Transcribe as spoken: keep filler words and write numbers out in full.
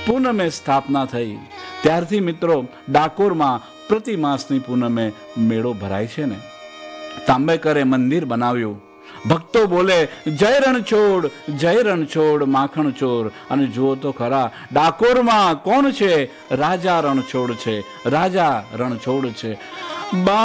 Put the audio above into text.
પૂનમે સ્થાપના થઈ ત્યારથી મિત્રો ડાકોરમાં પ્રતિ માસની પૂનમે મેળો ભરાય છે ને. તાંબેકરે મંદિર બનાવ્યું. ભક્તો બોલે જય રણછોડ, જય રણછોડ, માખણ ચોર. અને જુઓ તો ખરા ડાકોરમાં કોણ છે? રાજા રણછોડ છે, રાજા રણછોડ છે.